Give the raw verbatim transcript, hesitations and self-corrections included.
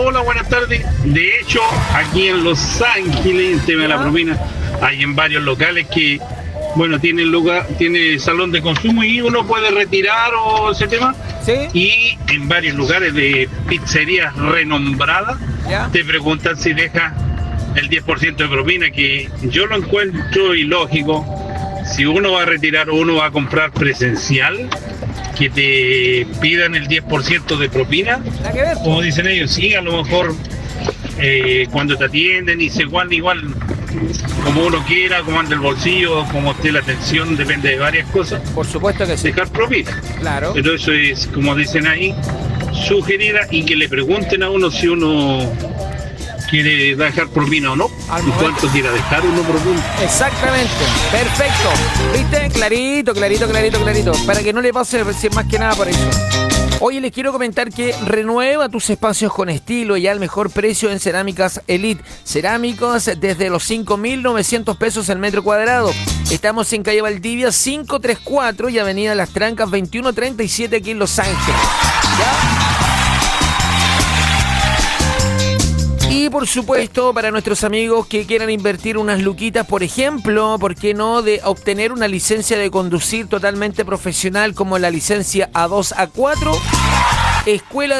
hola, buenas tardes. De hecho, aquí en Los Ángeles, el tema de la propina, hay en varios locales que, bueno, tienen lugar, tiene salón de consumo y uno puede retirar o ese tema. ¿Sí? Y en varios lugares de pizzerías renombradas, ¿Ya? te preguntan si deja el diez por ciento de propina, que yo lo encuentro ilógico. Si uno va a retirar o uno va a comprar presencial, que te pidan el diez por ciento de propina, Nada que ver. como dicen ellos, sí, a lo mejor eh, cuando te atienden y se igual, igual, como uno quiera, como ande el bolsillo, como esté la atención, depende de varias cosas, Por supuesto que sí. dejar propina. Claro. Pero eso es, como dicen ahí, sugerida y que le pregunten a uno si uno quiere dejar propina o no, Al y momento. cuánto quiera dejar uno propina. Exactamente, perfecto. ¿Viste? Clarito, clarito, clarito, clarito. Para que no le pase recién más que nada por eso. Oye, les quiero comentar que renueva tus espacios con estilo y al mejor precio en Cerámicas Elite. Cerámicos desde los cinco mil novecientos pesos el metro cuadrado. Estamos en calle Valdivia quinientos treinta y cuatro y avenida Las Trancas veintiuno treinta y siete aquí en Los Ángeles. ¿Ya? Y por supuesto, para nuestros amigos que quieran invertir unas luquitas, por ejemplo, ¿por qué no?, de obtener una licencia de conducir totalmente profesional como la licencia A dos A cuatro, Escuela